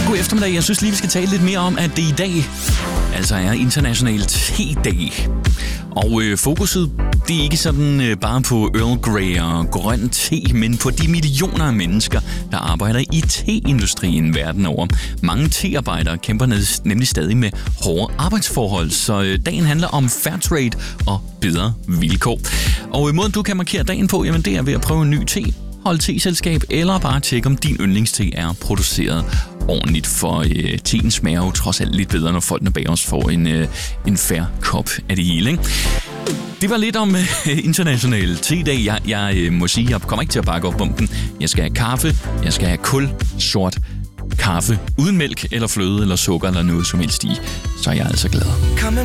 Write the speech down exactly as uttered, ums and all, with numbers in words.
God eftermiddag. Jeg synes lige, vi skal tale lidt mere om, at det i dag altså er international te-dag. Og øh, fokuset, det er ikke sådan øh, bare på Earl Grey og grøn te, men på de millioner af mennesker, der arbejder i teindustrien verden over. Mange tearbejdere kæmper nemlig stadig med hårde arbejdsforhold, så øh, dagen handler om fair trade og bedre vilkår. Og øh, måden du kan markere dagen på, jamen det er ved at prøve en ny te, holde teselskab, eller bare tjekke, om din yndlingste er produceret ordentligt, for øh, teen smager jo trods alt lidt bedre, når folkene bag os får en, øh, en fair kop af det hele, ikke? Det var lidt om øh, international te-dag. Jeg, jeg øh, må sige, jeg kommer ikke til at bakke op om den. Jeg skal have kaffe, jeg skal have kul, sort kaffe, uden mælk eller fløde eller sukker eller noget som helst i. Så er jeg altså glad.